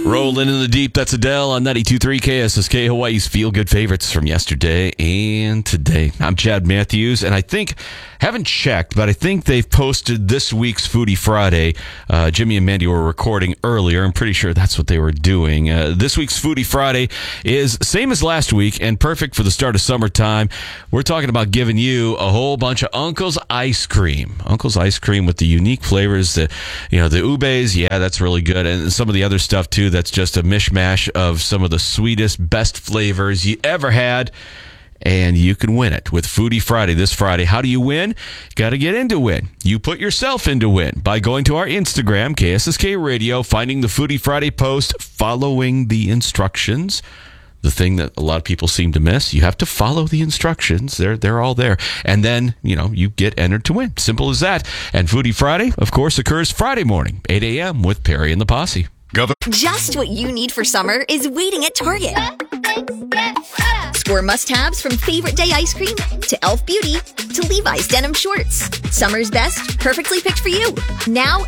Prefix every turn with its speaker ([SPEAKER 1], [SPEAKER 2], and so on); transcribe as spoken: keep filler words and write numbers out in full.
[SPEAKER 1] Rolling in the deep, that's Adele on ninety-two point three K S S K, Hawaii's feel-good favorites from yesterday and today. I'm Chad Matthews, and I think, haven't checked, but I think they've posted this week's Foodie Friday. Uh, Jimmy and Mandy were recording earlier. I'm pretty sure that's what they were doing. Uh, this week's Foodie Friday is same as last week and perfect for the start of summertime. We're talking about giving you a whole bunch of Uncle's ice cream. Uncle's ice cream with the unique flavors, the, you know, the ubes, yeah, that's really good, and some of the other stuff too that's just a mishmash of some of the sweetest, best flavors you ever had. And you can win it with Foodie Friday this Friday. How do you win? Got to get into win. You put yourself into win by going to our Instagram, K S S K Radio, finding the Foodie Friday post, following the instructions. The thing that a lot of people seem to miss, you have to follow the instructions. They're they're all there. And then, you know, you get entered to win. Simple as that. And Foodie Friday, of course, occurs Friday morning, eight a.m. with Perry and the Posse.
[SPEAKER 2] Go.
[SPEAKER 3] Just what you need for summer is waiting at Target. Score must-haves from Favorite Day ice cream to Elf Beauty to Levi's denim shorts. Summer's best, perfectly picked for you. Now